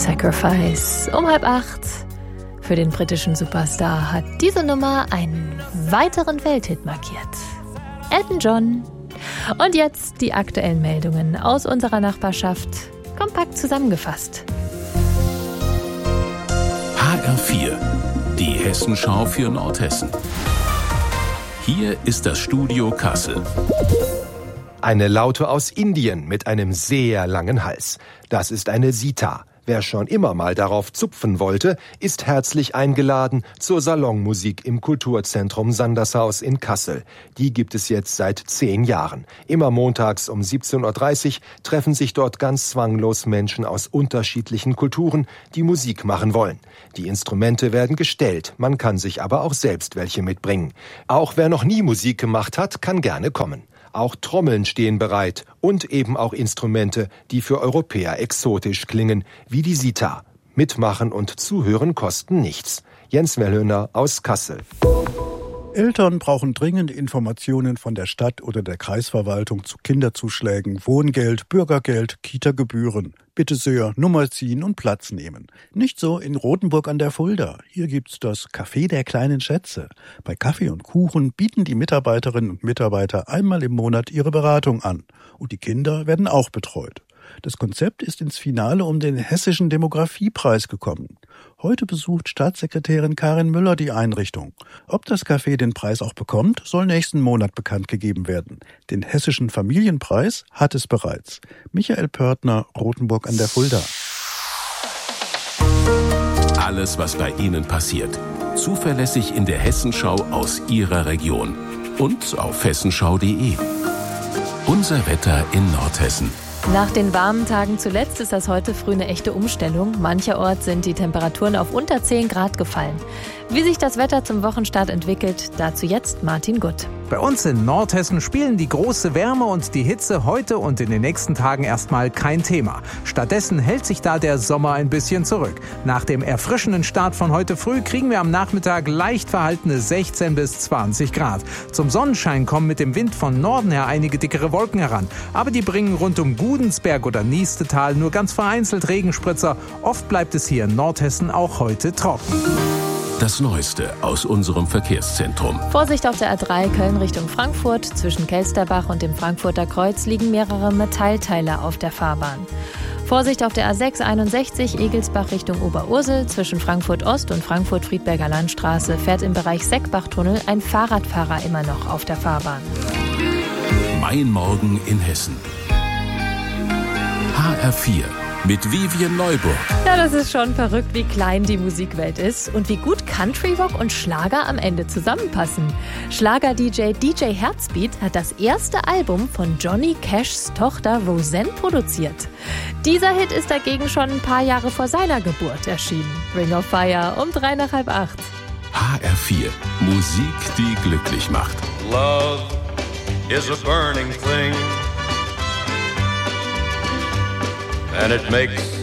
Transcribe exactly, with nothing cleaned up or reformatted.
Sacrifice. Um halb acht. Für den britischen Superstar hat diese Nummer einen weiteren Welthit markiert. Elton John. Und jetzt die aktuellen Meldungen aus unserer Nachbarschaft, kompakt zusammengefasst. H R vier, die Hessenschau für Nordhessen. Hier ist das Studio Kassel. Eine Laute aus Indien mit einem sehr langen Hals. Das ist eine Sitar. Wer schon immer mal darauf zupfen wollte, ist herzlich eingeladen zur Salonmusik im Kulturzentrum Sandershaus in Kassel. Die gibt es jetzt seit zehn Jahren. Immer montags um siebzehn Uhr dreißig treffen sich dort ganz zwanglos Menschen aus unterschiedlichen Kulturen, die Musik machen wollen. Die Instrumente werden gestellt, man kann sich aber auch selbst welche mitbringen. Auch wer noch nie Musik gemacht hat, kann gerne kommen. Auch Trommeln stehen bereit und eben auch Instrumente, die für Europäer exotisch klingen, wie die Sitar. Mitmachen und Zuhören kosten nichts. Jens Wellhöhner aus Kassel. Eltern brauchen dringend Informationen von der Stadt oder der Kreisverwaltung zu Kinderzuschlägen, Wohngeld, Bürgergeld, Kita-Gebühren. Bitte sehr, Nummer ziehen und Platz nehmen. Nicht so in Rothenburg an der Fulda. Hier gibt's das Café der kleinen Schätze. Bei Kaffee und Kuchen bieten die Mitarbeiterinnen und Mitarbeiter einmal im Monat ihre Beratung an. Und die Kinder werden auch betreut. Das Konzept ist ins Finale um den Hessischen Demografiepreis gekommen. Heute besucht Staatssekretärin Karin Müller die Einrichtung. Ob das Café den Preis auch bekommt, soll nächsten Monat bekannt gegeben werden. Den Hessischen Familienpreis hat es bereits. Michael Pörtner, Rothenburg an der Fulda. Alles, was bei Ihnen passiert. Zuverlässig in der Hessenschau aus Ihrer Region. Und auf hessenschau punkt de. Unser Wetter in Nordhessen. Nach den warmen Tagen zuletzt ist das heute früh eine echte Umstellung. Mancherorts sind die Temperaturen auf unter zehn Grad gefallen. Wie sich das Wetter zum Wochenstart entwickelt, dazu jetzt Martin Gutt. Bei uns in Nordhessen spielen die große Wärme und die Hitze heute und in den nächsten Tagen erstmal kein Thema. Stattdessen hält sich da der Sommer ein bisschen zurück. Nach dem erfrischenden Start von heute früh kriegen wir am Nachmittag leicht verhaltene sechzehn bis zwanzig Grad. Zum Sonnenschein kommen mit dem Wind von Norden her einige dickere Wolken heran. Aber die bringen rund um Gudensberg oder Niestetal nur ganz vereinzelt Regenspritzer. Oft bleibt es hier in Nordhessen auch heute trocken. Das Neueste aus unserem Verkehrszentrum. Vorsicht auf der A drei Köln Richtung Frankfurt. Zwischen Kelsterbach und dem Frankfurter Kreuz liegen mehrere Metallteile auf der Fahrbahn. Vorsicht auf der A sechs einundsechzig Egelsbach Richtung Oberursel. Zwischen Frankfurt Ost und Frankfurt-Friedberger Landstraße fährt im Bereich Seckbachtunnel ein Fahrradfahrer immer noch auf der Fahrbahn. Mein Morgen in Hessen. H R vier. Mit Vivian Neuburg. Ja, das ist schon verrückt, wie klein die Musikwelt ist und wie gut Country-Rock und Schlager am Ende zusammenpassen. Schlager-D J D J Herzbeat hat das erste Album von Johnny Cashs Tochter Roseanne produziert. Dieser Hit ist dagegen schon ein paar Jahre vor seiner Geburt erschienen. Ring of Fire um drei nach halb acht. H R vier. Musik, die glücklich macht. Love is a burning thing. And it makes